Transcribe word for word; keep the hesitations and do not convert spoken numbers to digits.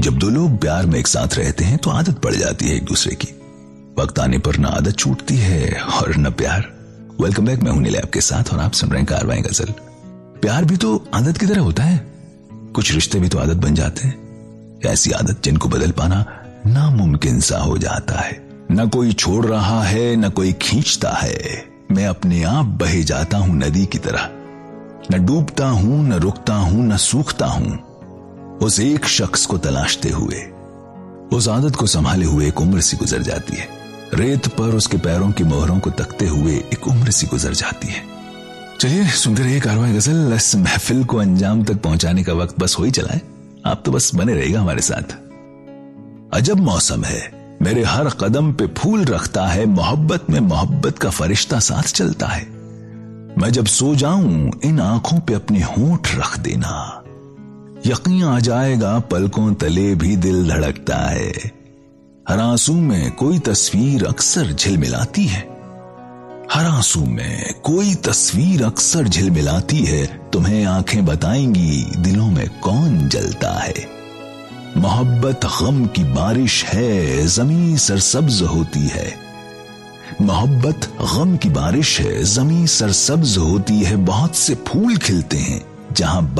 जब दो लोग प्यार में एक साथ रहते हैं तो आदत पड़ जाती है एक दूसरे की। वक्त आने पर न आदत छूटती है और न प्यार। वेलकम बैक, मैं हूं नीले आपके साथ और आप सुन रहे हैं कारवां गजल। प्यार भी तो आदत की तरह होता है। कुछ रिश्ते भी तो आदत बन जाते हैं, ऐसी आदत जिनको बदल पाना नामुमकिन सा हो जाता है। न कोई छोड़ रहा है न कोई खींचता है, मैं अपने आप बहे जाता हूं नदी की तरह। न डूबता हूं न रुकता हूं न सूखता हूं, उस एक शख्स को तलाशते हुए। उस आदत को संभाले हुए एक उम्र सी गुजर जाती है। रेत पर उसके पैरों की मोहरों को तकते हुए एक उम्र सी गुजर जाती है। चलिए सुनते रहिए कारवां गजल। इस महफिल को अंजाम तक पहुंचाने का वक्त बस हो ही चला है, आप तो बस बने रहिएगा हमारे साथ। अजब मौसम है, मेरे हर कदम पे फूल रखता है, मोहब्बत में मोहब्बत का फरिश्ता साथ चलता है। मैं जब सो जाऊं इन आंखों पे अपने होंठ रख देना, यकीन आ जाएगा पलकों तले भी दिल धड़कता है। हर आंसू में कोई तस्वीर अक्सर झिलमिलाती है, हर आंसू में कोई तस्वीर अक्सर झिलमिलाती है। तुम्हें आंखें बताएंगी दिलों में कौन जलता है। मोहब्बत गम की बारिश है, जमीन सरसब्ज होती है। मोहब्बत गम की बारिश है, जमीन सरसब्ज होती है। बहुत से फूल खिलते हैं जहां